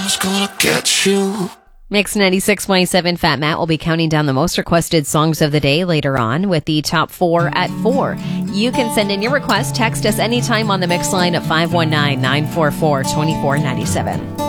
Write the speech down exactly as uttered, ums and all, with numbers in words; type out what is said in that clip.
was gonna get you. Mix ninety-six point seven Fat Matt will be counting down the most requested songs of the day later on with the top four at four. You can send in your request. Text us anytime on the Mix line at five one nine, nine four four, two four nine seven.